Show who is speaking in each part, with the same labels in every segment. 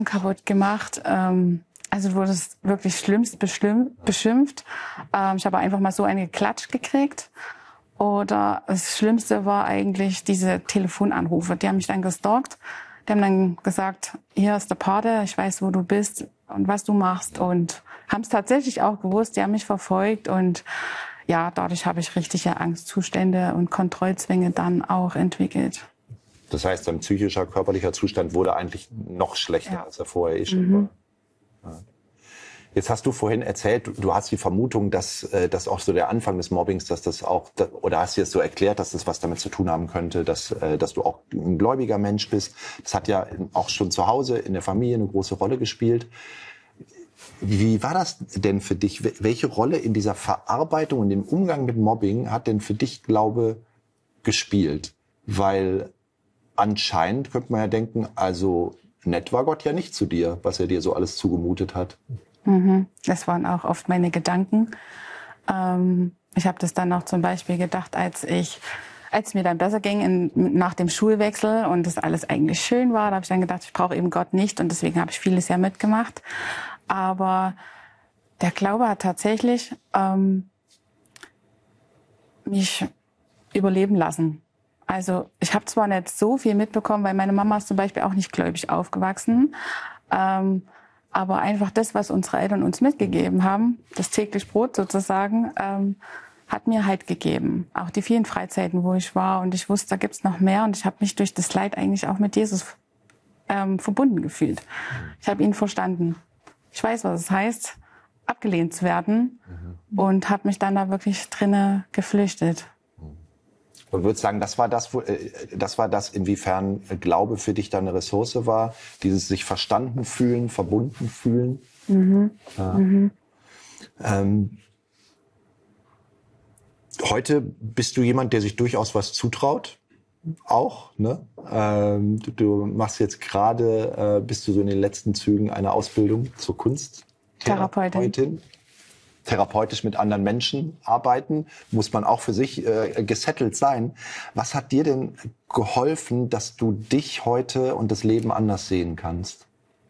Speaker 1: kaputt gemacht. Also du wurdest wirklich schlimmst beschimpft. Ich habe einfach mal so eine Klatsch gekriegt. Oder das Schlimmste war eigentlich diese Telefonanrufe. Die haben mich dann gestalkt. Die haben dann gesagt, hier ist der Pate, ich weiß, wo du bist und was du machst. Und haben es tatsächlich auch gewusst, die haben mich verfolgt. Und ja, dadurch habe ich richtige Angstzustände und Kontrollzwänge dann auch entwickelt.
Speaker 2: Das heißt, dein psychischer, körperlicher Zustand wurde eigentlich noch schlechter, als er vorher schon war. Ja. Jetzt hast du vorhin erzählt, du hast die Vermutung, dass das auch so der Anfang des Mobbings, dass das auch, oder hast dir das so erklärt, dass das was damit zu tun haben könnte, dass du auch ein gläubiger Mensch bist. Das hat ja auch schon zu Hause in der Familie eine große Rolle gespielt. Wie war das denn für dich? Welche Rolle in dieser Verarbeitung und dem Umgang mit Mobbing hat denn für dich Glaube gespielt? Weil anscheinend könnte man ja denken, also nett war Gott ja nicht zu dir, was er dir so alles zugemutet hat.
Speaker 1: Das waren auch oft meine Gedanken. Ich habe das dann auch zum Beispiel gedacht, als mir dann besser ging nach dem Schulwechsel und das alles eigentlich schön war, da habe ich dann gedacht, ich brauche eben Gott nicht und deswegen habe ich vieles ja mitgemacht. Aber der Glaube hat tatsächlich mich überleben lassen. Also ich habe zwar nicht so viel mitbekommen, weil meine Mama ist zum Beispiel auch nicht gläubig aufgewachsen, aber einfach das, was unsere Eltern uns mitgegeben haben, das täglich Brot sozusagen, hat mir Halt gegeben. Auch die vielen Freizeiten, wo ich war und ich wusste, da gibt's noch mehr und ich habe mich durch das Leid eigentlich auch mit Jesus verbunden gefühlt. Ich habe ihn verstanden. Ich weiß, was es heißt, abgelehnt zu werden und habe mich dann da wirklich drinne geflüchtet.
Speaker 2: Und würde sagen, das war das, inwiefern Glaube für dich dann eine Ressource war, dieses sich verstanden fühlen, verbunden fühlen. Ja. Heute bist du jemand, der sich durchaus was zutraut, auch. Ne? Du machst jetzt gerade, bist du so in den letzten Zügen einer Ausbildung zur Kunsttherapeutin. Therapeutisch mit anderen Menschen arbeiten, muss man auch für sich gesettelt sein. Was hat dir denn geholfen, dass du dich heute und das Leben anders sehen kannst?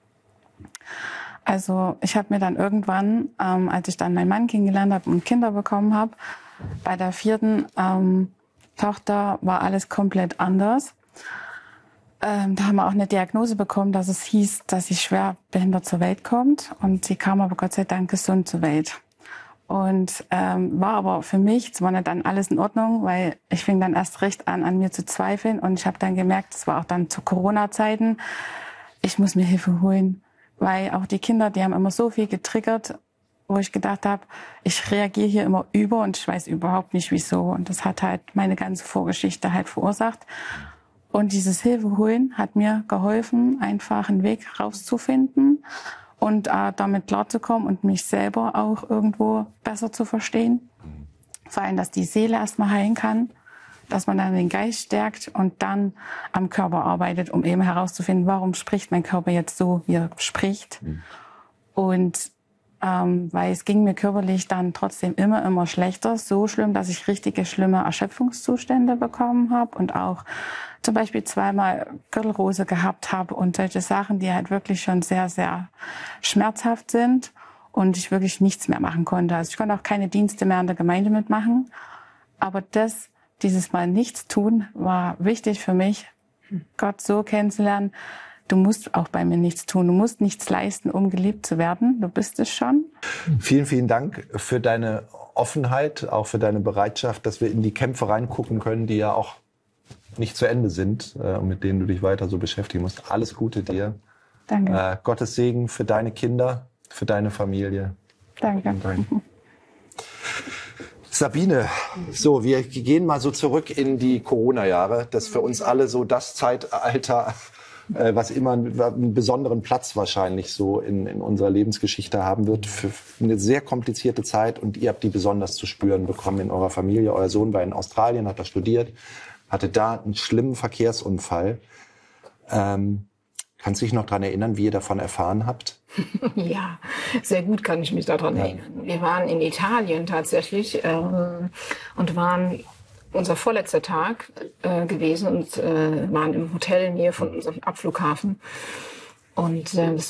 Speaker 1: Also ich habe mir dann irgendwann, als ich dann meinen Mann kennengelernt habe und Kinder bekommen habe, bei der 4. Tochter war alles komplett anders. Da haben wir auch eine Diagnose bekommen, dass es hieß, dass sie schwer behindert zur Welt kommt. Und sie kam aber Gott sei Dank gesund zur Welt. Und war aber für mich, es war nicht dann alles in Ordnung, weil ich fing dann erst recht an mir zu zweifeln. Und ich habe dann gemerkt, es war auch dann zu Corona-Zeiten, ich muss mir Hilfe holen. Weil auch die Kinder, die haben immer so viel getriggert, wo ich gedacht habe, ich reagiere hier immer über und ich weiß überhaupt nicht wieso. Und das hat halt meine ganze Vorgeschichte halt verursacht. Und dieses Hilfe holen hat mir geholfen, einfach einen Weg rauszufinden und damit klarzukommen und mich selber auch irgendwo besser zu verstehen. Vor allem, dass die Seele erstmal heilen kann, dass man dann den Geist stärkt und dann am Körper arbeitet, um eben herauszufinden, warum spricht mein Körper jetzt so, wie er spricht. Und weil es ging mir körperlich dann trotzdem immer schlechter. So schlimm, dass ich richtige schlimme Erschöpfungszustände bekommen habe und auch zum Beispiel zweimal Gürtelrose gehabt habe und solche Sachen, die halt wirklich schon sehr, sehr schmerzhaft sind und ich wirklich nichts mehr machen konnte. Also ich konnte auch keine Dienste mehr in der Gemeinde mitmachen. Aber dieses Mal nichts tun, war wichtig für mich, Gott so kennenzulernen. Du musst auch bei mir nichts tun. Du musst nichts leisten, um geliebt zu werden. Du bist es schon.
Speaker 2: Vielen, vielen Dank für deine Offenheit, auch für deine Bereitschaft, dass wir in die Kämpfe reingucken können, die ja auch nicht zu Ende sind und mit denen du dich weiter so beschäftigen musst. Alles Gute dir.
Speaker 1: Danke.
Speaker 2: Gottes Segen für deine Kinder, für deine Familie.
Speaker 1: Danke.
Speaker 2: Sabine, so, wir gehen mal so zurück in die Corona-Jahre. Das ist für uns alle so das Zeitalter, was immer einen besonderen Platz wahrscheinlich so in unserer Lebensgeschichte haben wird. Für eine sehr komplizierte Zeit und ihr habt die besonders zu spüren bekommen in eurer Familie. Euer Sohn war in Australien, hat da studiert, hatte da einen schlimmen Verkehrsunfall. Kannst du dich noch daran erinnern, wie ihr davon erfahren habt?
Speaker 3: Ja, sehr gut kann ich mich daran erinnern. Wir waren in Italien tatsächlich und waren unser vorletzter Tag gewesen und waren im Hotel in Nähe von unserem Abflughafen. Und das